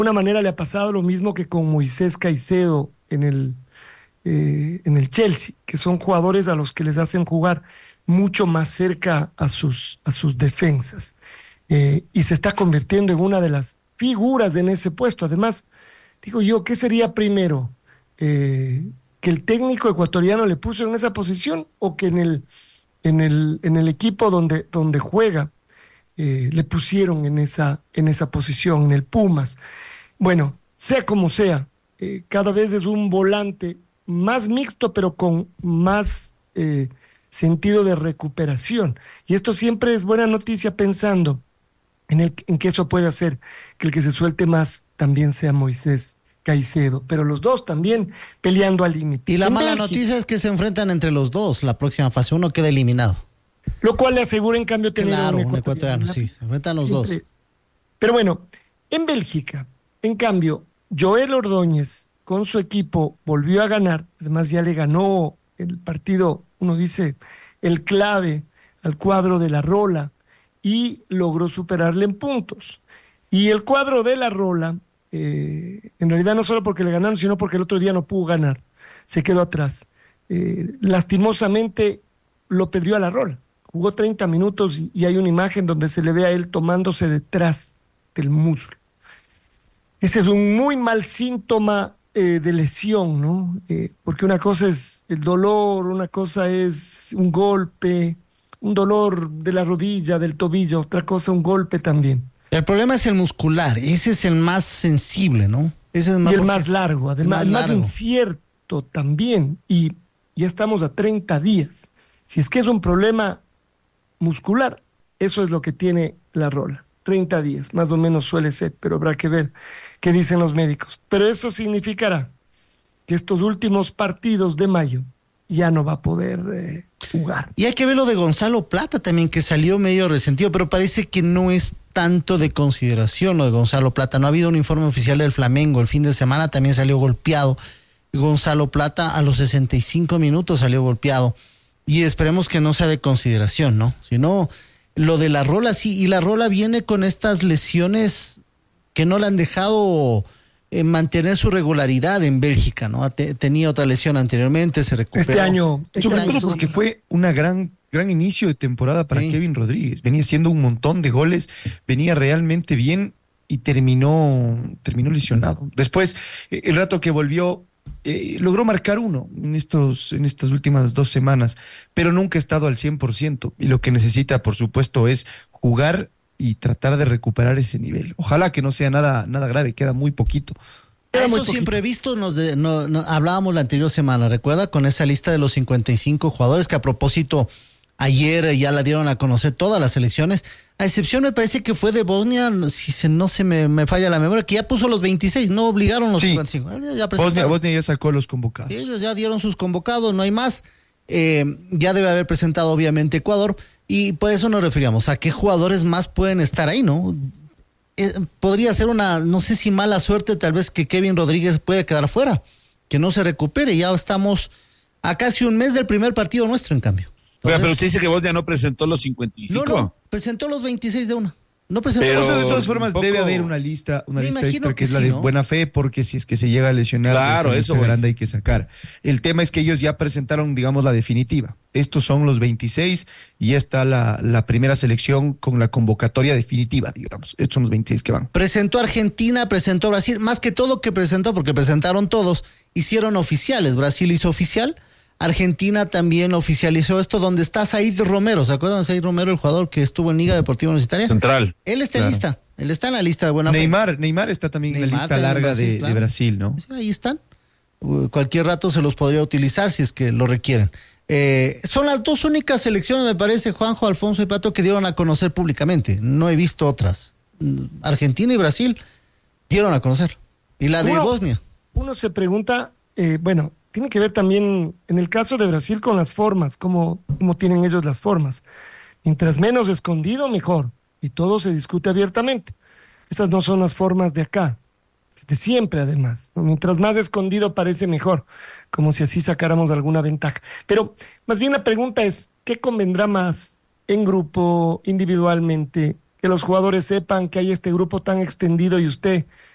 alguna manera le ha pasado lo mismo que con Moisés Caicedo en el Chelsea, que son jugadores a los que les hacen jugar mucho más cerca a sus defensas. Y se está convirtiendo en una de las figuras en ese puesto. Además, digo yo, ¿qué sería primero? ¿Que el técnico ecuatoriano le puso en esa posición o que en el equipo donde juega le pusieron en esa posición, en el Pumas? Bueno, sea como sea, cada vez es un volante más mixto, pero con más sentido de recuperación. Y esto siempre es buena noticia pensando en que eso puede hacer que el que se suelte más también sea Moisés Caicedo, pero los dos también peleando al límite. Y la En mala Bélgica, noticia es que se enfrentan entre los dos. La próxima fase uno queda eliminado. lo cual le asegura en cambio tener Claro, un un ecuatoriano, en la sí, final. se enfrentan los dos. Siempre. Pero bueno, en Bélgica, en cambio, Joel Ordóñez con su equipo volvió a ganar, además ya le ganó el partido, uno dice, el clave al cuadro de la Rola y logró superarle en puntos. Y el cuadro de la Rola, en realidad no solo porque le ganaron, sino porque el otro día no pudo ganar, se quedó atrás. Lastimosamente lo perdió a la Rola. Jugó 30 minutos y hay una imagen donde se le ve a él tomándose detrás del muslo. Ese es un muy mal síntoma de lesión, ¿no? Porque una cosa es el dolor, una cosa es un golpe, un dolor de la rodilla, del tobillo, otra cosa un golpe también. El problema es el muscular, ese es el más sensible, ¿no? Ese es Y más el porque más largo, además, el más largo. incierto también. Y ya estamos a 30 días. Si es que es un problema muscular, eso es lo que tiene la Rola. 30 días, más o menos suele ser, pero habrá que ver qué dicen los médicos. Pero eso significará que estos últimos partidos de mayo ya no va a poder jugar. Y hay que ver lo de Gonzalo Plata también, que salió medio resentido, pero parece que no es tanto de consideración lo de Gonzalo Plata. No ha habido un informe oficial del Flamengo. El fin de semana también salió golpeado. Gonzalo Plata a los 65 minutos salió golpeado. Y esperemos que no sea de consideración, ¿no? Si no, lo de la Rola sí, y la Rola viene con estas lesiones que no le han dejado mantener su regularidad en Bélgica, ¿no? Tenía otra lesión anteriormente, se recuperó. Este año Sobre todo porque fue una gran inicio de temporada para Kevin Rodríguez. Venía haciendo un montón de goles, venía realmente bien y terminó lesionado. Después, el rato que volvió, logró marcar uno en estas últimas 2 semanas, pero nunca ha estado al 100%. Y lo que necesita, por supuesto, es jugar y tratar de recuperar ese nivel. Ojalá que no sea nada grave, queda muy poquito. Eso siempre visto, hablábamos la anterior semana, ¿recuerda? Con esa lista de los 55 jugadores que a propósito ayer ya la dieron a conocer todas las selecciones, a excepción me parece que fue de Bosnia, si no se me falla la memoria, que ya puso los 26, no obligaron los 55. Bosnia ya sacó los convocados. Ellos ya dieron sus convocados, no hay más. Ya debe haber presentado obviamente Ecuador y por eso nos referíamos a qué jugadores más pueden estar ahí, ¿no? Podría ser una, no sé si mala suerte, tal vez que Kevin Rodríguez puede quedar fuera, que no se recupere. Ya estamos a casi un mes del primer partido nuestro, en cambio. Entonces, pero usted dice que Bosnia no presentó los 55. No, presentó los 26 de una. No presentó. Pero de todas formas debe haber una lista extra que es la de buena fe, porque si es que se llega a lesionar, claro, esa lista grande hay que sacar. El tema es que ellos ya presentaron, digamos, la definitiva. Estos son los 26 y ya está la primera selección con la convocatoria definitiva, digamos. Estos son los 26 que van. Presentó Argentina, presentó Brasil, más que todo que presentó, porque presentaron todos, hicieron oficiales. Brasil hizo oficial, Argentina también oficializó esto, donde está Said Romero. ¿Se acuerdan de Said Romero, el jugador que estuvo en Liga Deportiva Universitaria? Central. Él está en lista, él está en la lista de buena fe. Neymar está también en la lista larga de Brasil, ¿no? Sí, ahí están. Cualquier rato se los podría utilizar si es que lo requieren. Son las dos únicas selecciones, me parece, Juanjo, Alfonso y Pato, que dieron a conocer públicamente. No he visto otras. Argentina y Brasil dieron a conocer. Y la de Bosnia. Uno se pregunta, bueno, tiene que ver también en el caso de Brasil con las formas, cómo tienen ellos las formas. Mientras menos escondido, mejor. Y todo se discute abiertamente. Esas no son las formas de acá, de siempre además, ¿no? Mientras más escondido parece mejor, como si así sacáramos alguna ventaja. Pero más bien la pregunta es, ¿qué convendrá más en grupo, individualmente? Que los jugadores sepan que hay este grupo tan extendido y usted